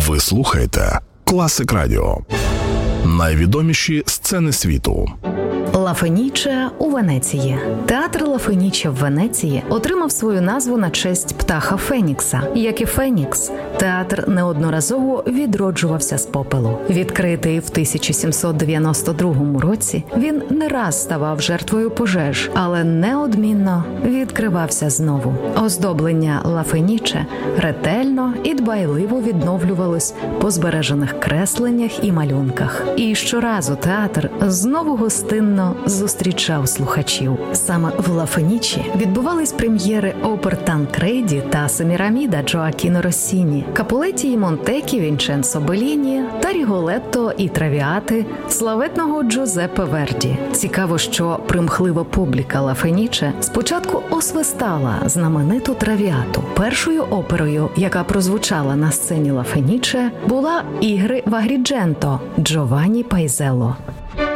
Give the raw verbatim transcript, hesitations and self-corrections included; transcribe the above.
Ви слухаєте Класик Радіо. Найвідоміші сцени світу. Ла Феніче у Венеції. Театр Ла Феніче в Венеції отримав свою назву на честь птаха Фенікса. Як і Фенікс, театр неодноразово відроджувався з попелу. Відкритий в тисяча сімсот дев'яносто другому році, він не раз ставав жертвою пожеж, але неодмінно відкривався знову. Оздоблення Ла Феніче ретельно і дбайливо відновлювалось по збережених кресленнях і малюнках. І щоразу театр знову гостинно зустрічав слухачів. Саме в Ла Фенічі відбувались прем'єри опер «Танкреді» та «Семіраміда» Джоакіно Россіні, «Капулеті і Монтекі» Вінченцо Белліні та «Ріголетто і Травіати» славетного Джузеппе Верді. Цікаво, що примхлива публіка Ла Феніче спочатку освистала знамениту «Травіату». Першою оперою, яка прозвучала на сцені Ла Феніче, була «Ігри в Агрідженто» Джованні Пайзелло.